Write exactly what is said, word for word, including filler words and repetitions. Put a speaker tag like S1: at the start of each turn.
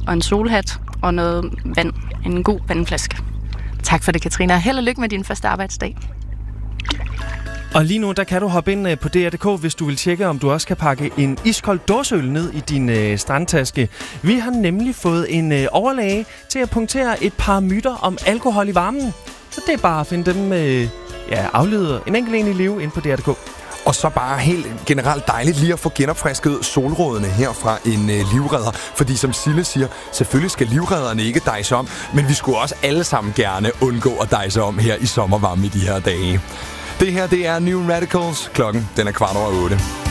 S1: og en solhat og noget vand. En god vandflaske.
S2: Tak for det, Katrine. Held og lykke med din første arbejdsdag.
S3: Og lige nu, der kan du hoppe ind på D R punktum d k, hvis du vil tjekke, om du også kan pakke en iskold dåseøl ned i din øh, strandtaske. Vi har nemlig fået en øh, overlæge til at punktere et par myter om alkohol i varmen. Så det er bare at finde dem øh, ja, afledet en enkelt en i live ind på D R punktum d k.
S4: Og så bare helt generelt dejligt lige at få genopfrisket solrådene her fra en øh, livredder. Fordi som Sille siger, selvfølgelig skal livredderne ikke dejse om, men vi skulle også alle sammen gerne undgå at dejse om her i sommervarme i de her dage. Det her, det er New Radicals. Klokken, den er kvart over otte.